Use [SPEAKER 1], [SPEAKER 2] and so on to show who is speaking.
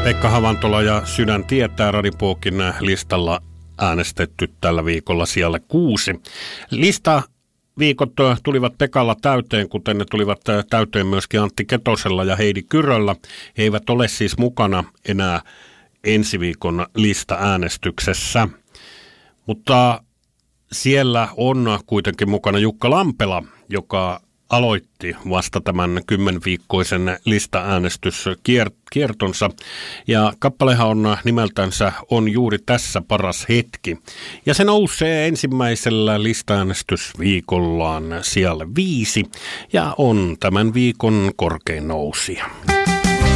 [SPEAKER 1] Pekka Havantola ja Sydän tietää Radipokin listalla äänestetty tällä viikolla sijalle 6. Listaviikot tulivat Pekalla täyteen, kuten ne tulivat täyteen myöskin Antti Ketosella ja Heidi Kyröllä. He eivät ole siis mukana enää ensi viikon lista-äänestyksessä. Mutta siellä on kuitenkin mukana Jukka Lampela, joka aloitti vasta tämän 10-viikkoisen lista-äänestyskiertonsa. Ja kappalehan on nimeltänsä On juuri tässä paras hetki. Ja se nousee ensimmäisellä lista-äänestysviikollaan sijalle 5 ja on tämän viikon korkein nousija.